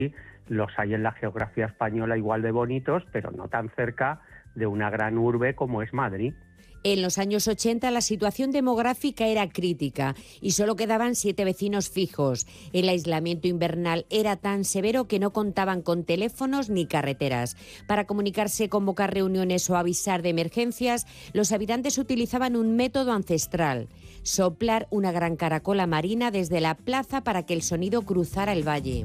los hay en la geografía española igual de bonitos, pero no tan cerca de una gran urbe como es Madrid. En los años 80 la situación demográfica era crítica y solo quedaban 7 vecinos fijos. El aislamiento invernal era tan severo que no contaban con teléfonos ni carreteras. Para comunicarse, convocar reuniones o avisar de emergencias, los habitantes utilizaban un método ancestral: soplar una gran caracola marina desde la plaza para que el sonido cruzara el valle.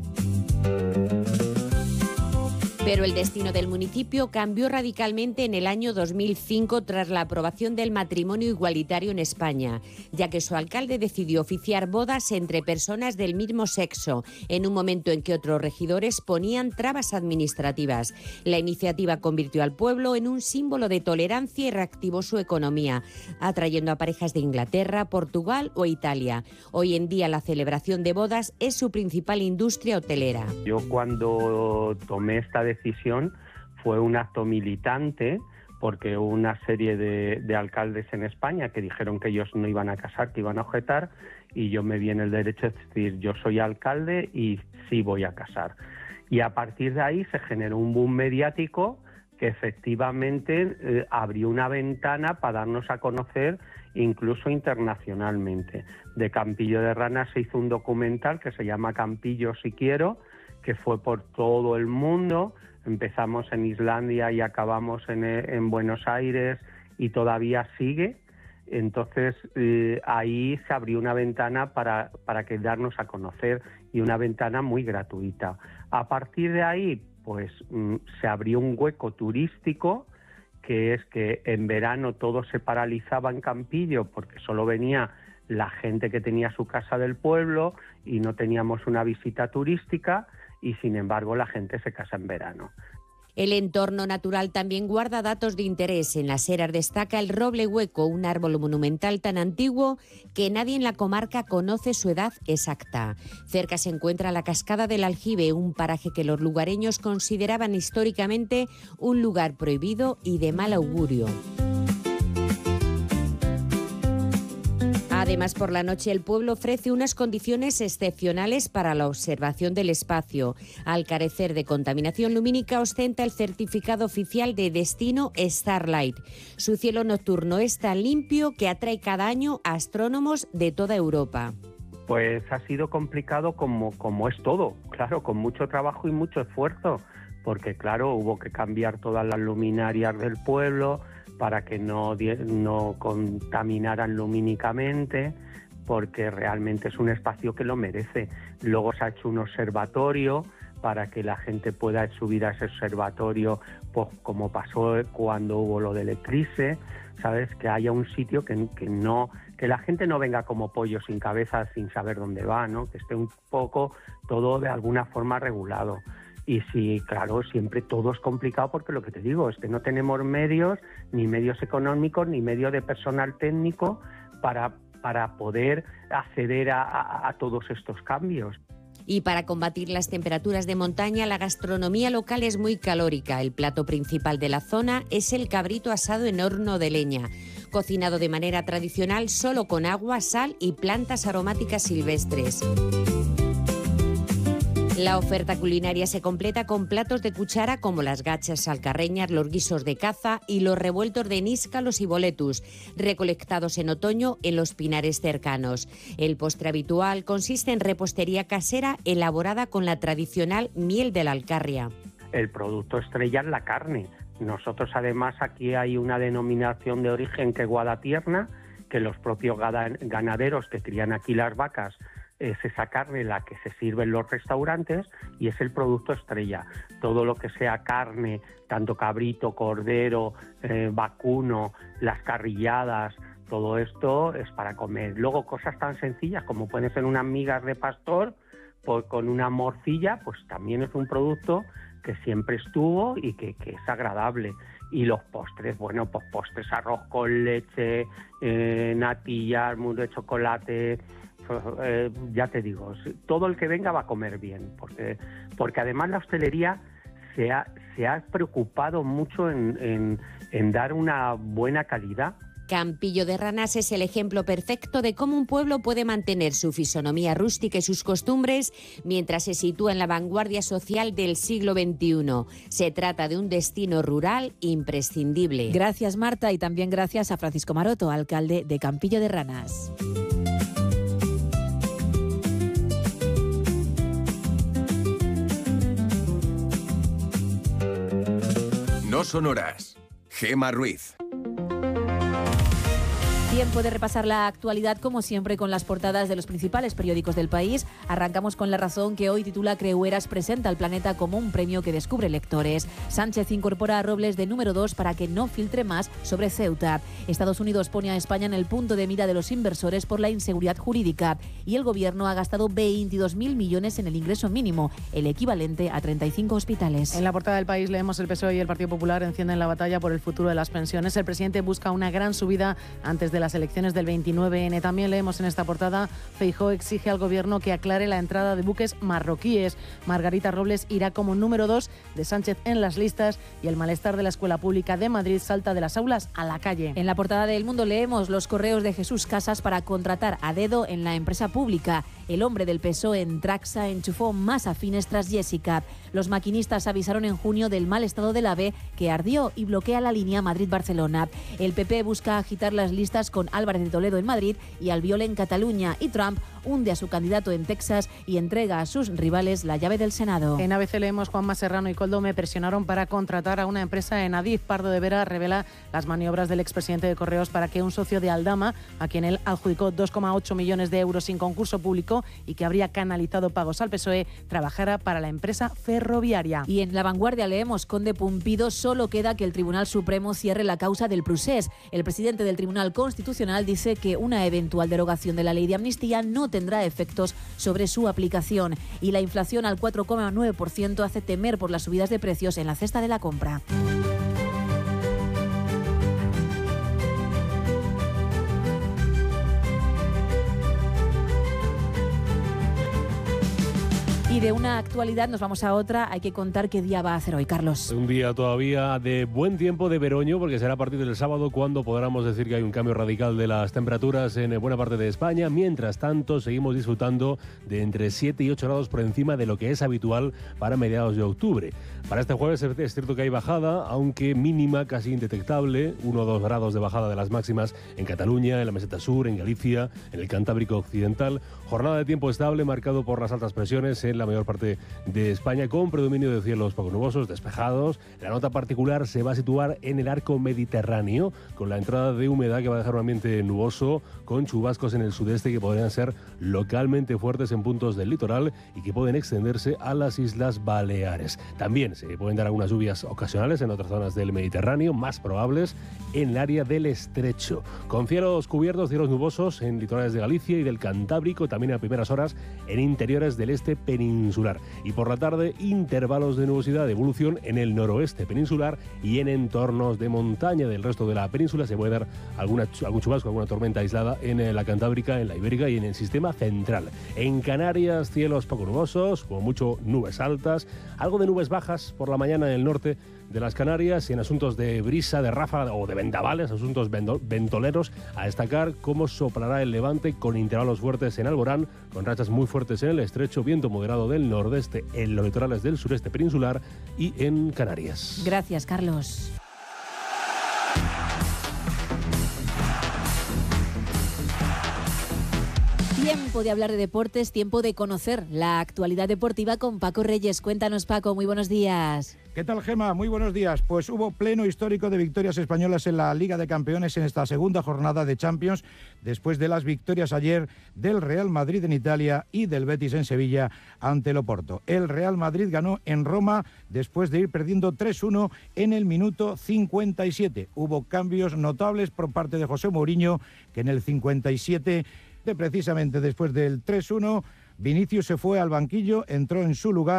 Pero el destino del municipio cambió radicalmente en el año 2005 tras la aprobación del matrimonio igualitario en España, ya que su alcalde decidió oficiar bodas entre personas del mismo sexo, en un momento en que otros regidores ponían trabas administrativas. La iniciativa convirtió al pueblo en un símbolo de tolerancia y reactivó su economía, atrayendo a parejas de Inglaterra, Portugal o Italia. Hoy en día la celebración de bodas es su principal industria hotelera. Yo cuando tomé esta decisión fue un acto militante, porque hubo una serie de alcaldes en España que dijeron que ellos no iban a casar, que iban a objetar, y yo me vi en el derecho de decir: yo soy alcalde y sí voy a casar. Y a partir de ahí se generó un boom mediático que efectivamente abrió una ventana para darnos a conocer incluso internacionalmente. De Campillo de Rana se hizo un documental que se llama Campillo si quiero, que fue por todo el mundo. Empezamos en Islandia y acabamos en Buenos Aires y todavía sigue. Entonces ahí se abrió una ventana para que darnos a conocer, y una ventana muy gratuita. A partir de ahí pues se abrió un hueco turístico, que es que en verano todo se paralizaba en Campillo porque solo venía la gente que tenía su casa del pueblo y no teníamos una visita turística, y sin embargo la gente se casa en verano. El entorno natural también guarda datos de interés. En Las Heras destaca el roble hueco, un árbol monumental tan antiguo que nadie en la comarca conoce su edad exacta. Cerca se encuentra la Cascada del Aljibe, un paraje que los lugareños consideraban históricamente un lugar prohibido y de mal augurio. Además, por la noche el pueblo ofrece unas condiciones excepcionales para la observación del espacio. Al carecer de contaminación lumínica, ostenta el certificado oficial de destino Starlight. Su cielo nocturno es tan limpio que atrae cada año a astrónomos de toda Europa. Pues ha sido complicado como es todo, claro, con mucho trabajo y mucho esfuerzo, porque claro, hubo que cambiar todas las luminarias del pueblo para que no contaminaran lumínicamente, porque realmente es un espacio que lo merece. Luego se ha hecho un observatorio para que la gente pueda subir a ese observatorio, pues como pasó cuando hubo lo del eclipse, ¿sabes? Que haya un sitio que la gente no venga como pollo sin cabeza, sin saber dónde va, ¿no? Que esté un poco todo de alguna forma regulado. Y sí, claro, siempre todo es complicado, porque lo que te digo es que no tenemos medios, ni medios económicos, ni medio de personal técnico para poder acceder a todos estos cambios. Y para combatir las temperaturas de montaña, la gastronomía local es muy calórica. El plato principal de la zona es el cabrito asado en horno de leña, cocinado de manera tradicional solo con agua, sal y plantas aromáticas silvestres. La oferta culinaria se completa con platos de cuchara como las gachas alcarreñas, los guisos de caza y los revueltos de níscalos y boletus, recolectados en otoño en los pinares cercanos. El postre habitual consiste en repostería casera elaborada con la tradicional miel de la Alcarria. El producto estrella es la carne. Nosotros además aquí hay una denominación de origen que es Guadatierna, que los propios ganaderos que crían aquí las vacas, es esa carne la que se sirve en los restaurantes y es el producto estrella. Todo lo que sea carne, tanto cabrito, cordero, vacuno, las carrilladas, todo esto es para comer. Luego cosas tan sencillas como pueden ser unas migas de pastor pues, con una morcilla, pues también es un producto que siempre estuvo y que es agradable. Y los postres, bueno, pues postres, arroz con leche, natillas, mousse de chocolate. Ya te digo, todo el que venga va a comer bien, porque además la hostelería se ha preocupado mucho en dar una buena calidad, Campillo de Ranas es el ejemplo perfecto de cómo un pueblo puede mantener su fisonomía rústica y sus costumbres mientras se sitúa en la vanguardia social del siglo XXI. Se trata de un destino rural imprescindible. Gracias, Marta, y también gracias a Francisco Maroto, alcalde de Campillo de Ranas. No son horas. Gema Ruiz. Tiempo de repasar la actualidad, como siempre, con las portadas de los principales periódicos del país. Arrancamos con La Razón, que hoy titula Creueras presenta al planeta como un premio que descubre lectores. Sánchez incorpora a Robles de número 2 para que no filtre más sobre Ceuta. Estados Unidos pone a España en el punto de mira de los inversores por la inseguridad jurídica. Y el Gobierno ha gastado 22.000 millones en el ingreso mínimo, el equivalente a 35 hospitales. En la portada del país leemos: el PSOE y el Partido Popular encienden la batalla por el futuro de las pensiones. El presidente busca una gran subida antes de las elecciones del 29N. También leemos en esta portada: Feijóo exige al Gobierno que aclare la entrada de buques marroquíes. Margarita Robles irá como número 2 de Sánchez en las listas y el malestar de la escuela pública de Madrid salta de las aulas a la calle. En la portada de El Mundo leemos los correos de Jesús Casas para contratar a dedo en la empresa pública. El hombre del PSOE en Traxa enchufó más afines tras Jessica. Los maquinistas avisaron en junio del mal estado del AVE que ardió y bloquea la línea Madrid-Barcelona. El PP busca agitar las listas con Álvarez de Toledo en Madrid y Albiol en Cataluña, y Trump hunde a su candidato en Texas y entrega a sus rivales la llave del Senado. En ABC leemos: Juanma Serrano y Koldo me presionaron para contratar a una empresa en Adif. Pardo de Vera revela las maniobras del expresidente de Correos para que un socio de Aldama, a quien él adjudicó 2,8 millones de euros sin concurso público y que habría canalizado pagos al PSOE, trabajara para la empresa ferroviaria. Y en La Vanguardia leemos: Conde Pumpido, solo queda que el Tribunal Supremo cierre la causa del Prusés. El presidente del Tribunal Constitucional dice que una eventual derogación de la ley de amnistía no tendrá efectos sobre su aplicación. Y la inflación al 4,9% hace temer por las subidas de precios en la cesta de la compra. Y de una actualidad nos vamos a otra. Hay que contar qué día va a hacer hoy, Carlos. Un día todavía de buen tiempo de veroño, porque será a partir del sábado cuando podamos decir que hay un cambio radical de las temperaturas en buena parte de España. Mientras tanto, seguimos disfrutando de entre 7 y 8 grados por encima de lo que es habitual para mediados de octubre. Para este jueves es cierto que hay bajada, aunque mínima, casi indetectable, 1 o 2 grados de bajada de las máximas en Cataluña, en la Meseta Sur, en Galicia, en el Cantábrico Occidental. Jornada de tiempo estable marcado por las altas presiones en la mayor parte de España, con predominio de cielos poco nubosos, despejados. La nota particular se va a situar en el arco mediterráneo, con la entrada de humedad que va a dejar un ambiente nuboso, con chubascos en el sudeste que podrían ser localmente fuertes en puntos del litoral y que pueden extenderse a las Islas Baleares. También se pueden dar algunas lluvias ocasionales en otras zonas del Mediterráneo, más probables en el área del Estrecho. Con cielos cubiertos, cielos nubosos en litorales de Galicia y del Cantábrico, también a primeras horas en interiores del este peninsular. Y por la tarde, intervalos de nubosidad de evolución en el noroeste peninsular y en entornos de montaña del resto de la península. Se puede dar algún chubasco, alguna tormenta aislada en la Cantábrica, en la Ibérica y en el sistema central. En Canarias, cielos poco nubosos, como mucho nubes altas, algo de nubes bajas por la mañana en el norte de las Canarias, y en asuntos de brisa, de ráfaga o de vendavales, asuntos ventoleros, a destacar cómo soplará el levante con intervalos fuertes en Alborán, con rachas muy fuertes en el Estrecho, viento moderado del nordeste en los litorales del sureste peninsular y en Canarias. Gracias, Carlos. Tiempo de hablar de deportes, tiempo de conocer la actualidad deportiva con Paco Reyes. Cuéntanos, Paco, muy buenos días. ¿Qué tal, Gema? Muy buenos días. Pues hubo pleno histórico de victorias españolas en la Liga de Campeones en esta segunda jornada de Champions, después de las victorias ayer del Real Madrid en Italia y del Betis en Sevilla ante el Oporto. El Real Madrid ganó en Roma después de ir perdiendo 3-1 en el minuto 57. Hubo cambios notables por parte de José Mourinho, que en el 57, precisamente después del 3-1, Vinicius se fue al banquillo, entró en su lugar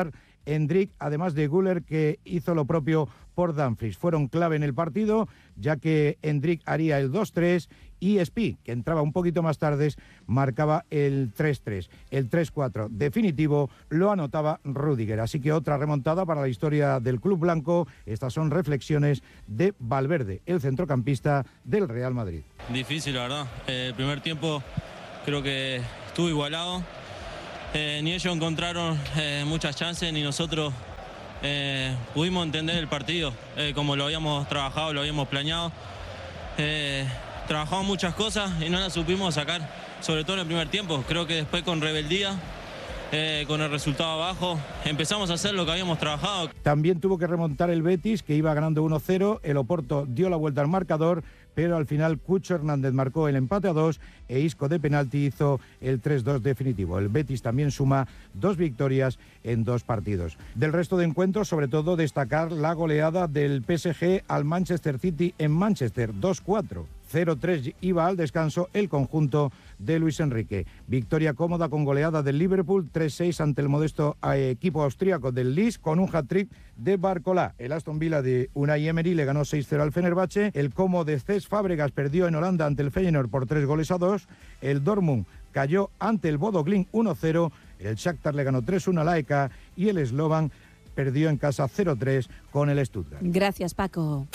Hendrik, además de Güler, que hizo lo propio por Dumfries. Fueron clave en el partido, ya que Hendrik haría el 2-3 y Spi, que entraba un poquito más tarde, marcaba el 3-3. El 3-4 definitivo lo anotaba Rüdiger. Así que otra remontada para la historia del club blanco. Estas son reflexiones de Valverde, el centrocampista del Real Madrid. Difícil, la verdad. El primer tiempo creo que estuvo igualado. Ni ellos encontraron muchas chances, ni nosotros pudimos entender el partido como lo habíamos trabajado, lo habíamos planeado. Trabajamos muchas cosas y no las supimos sacar, sobre todo en el primer tiempo. Creo que después con rebeldía, con el resultado abajo, empezamos a hacer lo que habíamos trabajado. También tuvo que remontar el Betis, que iba ganando 1-0. El Oporto dio la vuelta al marcador, pero al final Cucho Hernández marcó el empate a 2 e Isco de penalti hizo el 3-2 definitivo. El Betis también suma 2 victorias en 2 partidos. Del resto de encuentros, sobre todo destacar la goleada del PSG al Manchester City en Manchester, 2-4. 0-3 iba al descanso el conjunto de Luis Enrique. Victoria cómoda con goleada del Liverpool, 3-6 ante el modesto equipo austríaco del Leeds, con un hat-trick de Barcola. El Aston Villa de Unai Emery le ganó 6-0 al Fenerbahce. El Como de Cesc Fábregas perdió en Holanda ante el Feyenoord por 3-2. El Dortmund cayó ante el Bodo Glimt 1-0. El Shakhtar le ganó 3-1 al AEK y el Slovan perdió en casa 0-3 con el Stuttgart. Gracias, Paco.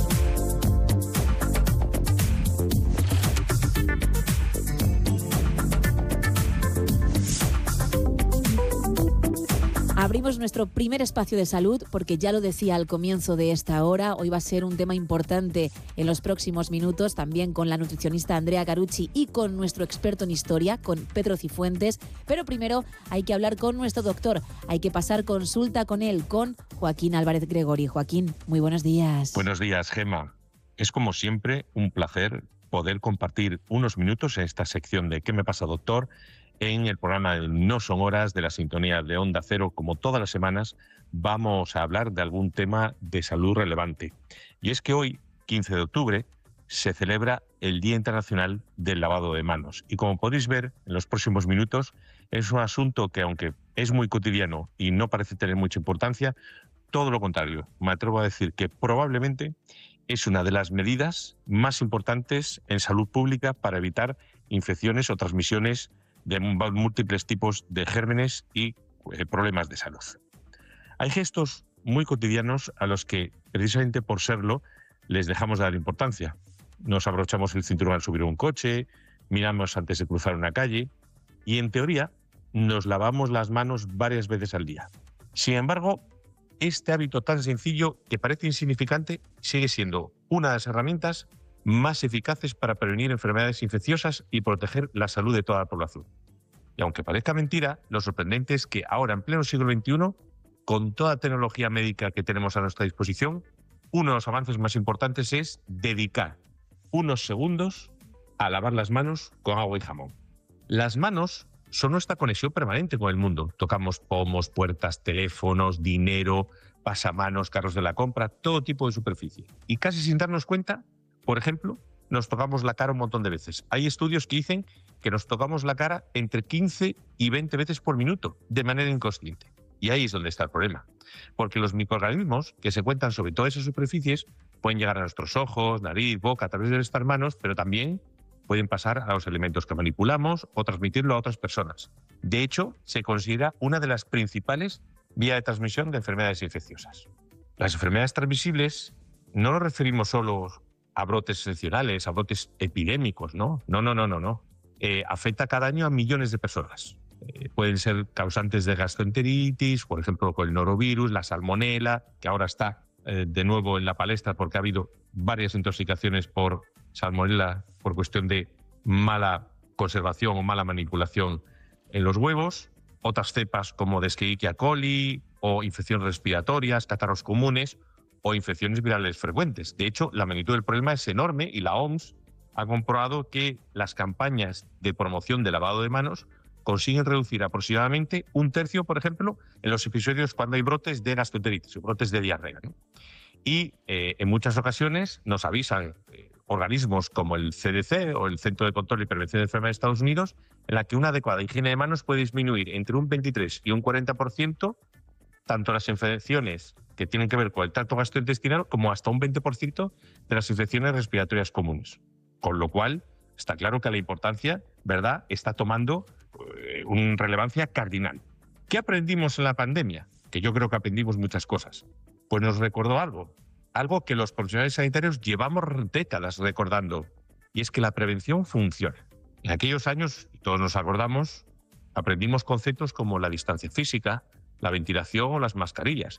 Abrimos nuestro primer espacio de salud porque ya lo decía al comienzo de esta hora, hoy va a ser un tema importante en los próximos minutos, también con la nutricionista Andrea Carucci y con nuestro experto en historia, con Pedro Cifuentes. Pero primero hay que hablar con nuestro doctor, hay que pasar consulta con él, con Joaquín Álvarez Gregori. Joaquín, muy buenos días. Buenos días, Gemma. Es como siempre un placer poder compartir unos minutos en esta sección de ¿Qué me pasa, doctor?, en el programa No Son Horas de la sintonía de Onda Cero. Como todas las semanas, vamos a hablar de algún tema de salud relevante. Y es que hoy, 15 de octubre, se celebra el Día Internacional del Lavado de Manos. Y como podéis ver en los próximos minutos, es un asunto que, aunque es muy cotidiano y no parece tener mucha importancia, todo lo contrario. Me atrevo a decir que probablemente es una de las medidas más importantes en salud pública para evitar infecciones o transmisiones de múltiples tipos de gérmenes y problemas de salud. Hay gestos muy cotidianos a los que, precisamente por serlo, les dejamos de dar importancia. Nos abrochamos el cinturón al subir un coche, miramos antes de cruzar una calle y, en teoría, nos lavamos las manos varias veces al día. Sin embargo, este hábito tan sencillo que parece insignificante sigue siendo una de las herramientas más eficaces para prevenir enfermedades infecciosas y proteger la salud de toda la población. Y aunque parezca mentira, lo sorprendente es que ahora, en pleno siglo XXI, con toda la tecnología médica que tenemos a nuestra disposición, uno de los avances más importantes es dedicar unos segundos a lavar las manos con agua y jabón. Las manos son nuestra conexión permanente con el mundo. Tocamos pomos, puertas, teléfonos, dinero, pasamanos, carros de la compra, todo tipo de superficie. Y casi sin darnos cuenta, por ejemplo, nos tocamos la cara un montón de veces. Hay estudios que dicen que nos tocamos la cara entre 15 y 20 veces por minuto, de manera inconsciente. Y ahí es donde está el problema. Porque los microorganismos que se encuentran sobre todas esas superficies pueden llegar a nuestros ojos, nariz, boca, a través de nuestras manos, pero también pueden pasar a los elementos que manipulamos o transmitirlo a otras personas. De hecho, se considera una de las principales vías de transmisión de enfermedades infecciosas. Las enfermedades transmisibles no nos referimos solo a brotes excepcionales, a brotes epidémicos, ¿no? No. Afecta cada año a millones de personas. Pueden ser causantes de gastroenteritis, por ejemplo, con el norovirus, la salmonela, que ahora está de nuevo en la palestra porque ha habido varias intoxicaciones por salmonela por cuestión de mala conservación o mala manipulación en los huevos. Otras cepas como de Escherichia coli o infecciones respiratorias, catarros comunes o infecciones virales frecuentes. De hecho, la magnitud del problema es enorme y la OMS ha comprobado que las campañas de promoción de lavado de manos consiguen reducir aproximadamente 1/3, por ejemplo, en los episodios cuando hay brotes de gastroenteritis o brotes de diarrea, ¿no? Y en muchas ocasiones nos avisan organismos como el CDC o el Centro de Control y Prevención de Enfermedades de Estados Unidos, en la que una adecuada higiene de manos puede disminuir entre un 23 y un 40% tanto las infecciones que tienen que ver con el tracto gastrointestinal como hasta un 20% de las infecciones respiratorias comunes. Con lo cual, está claro que la importancia, ¿verdad?, está tomando una relevancia cardinal. ¿Qué aprendimos en la pandemia? Que yo creo que aprendimos muchas cosas. Pues nos recordó algo que los profesionales sanitarios llevamos décadas recordando, y es que la prevención funciona. En aquellos años, todos nos acordamos, aprendimos conceptos como la distancia física, la ventilación o las mascarillas.